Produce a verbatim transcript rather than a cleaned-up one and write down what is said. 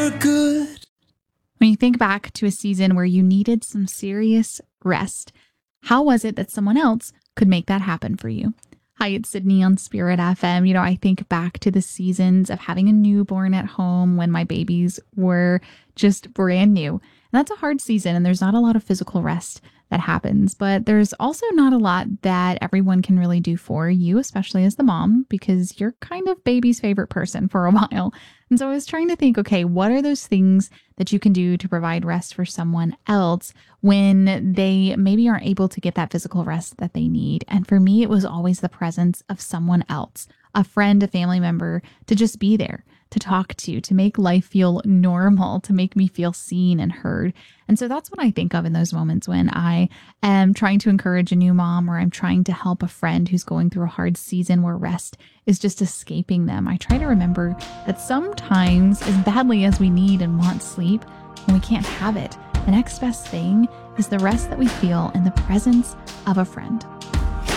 you're good. When you think back to a season where you needed some serious rest, how was it that someone else could make that happen for you? Hi, it's Sydney on Spirit F M. You know, I think back to the seasons of having a newborn at home when my babies were just brand new. And that's a hard season, and there's not a lot of physical rest that happens, but there's also not a lot that everyone can really do for you, especially as the mom, because you're kind of baby's favorite person for a while. And so I was trying to think, okay, what are those things that you can do to provide rest for someone else when they maybe aren't able to get that physical rest that they need? And for me, it was always the presence of someone else, a friend, a family member, to just be there, to talk to, to make life feel normal, to make me feel seen and heard. And so that's what I think of in those moments when I am trying to encourage a new mom, or I'm trying to help a friend who's going through a hard season where rest is just escaping them. I try to remember that sometimes, as badly as we need and want sleep, when we can't have it, the next best thing is the rest that we feel in the presence of a friend.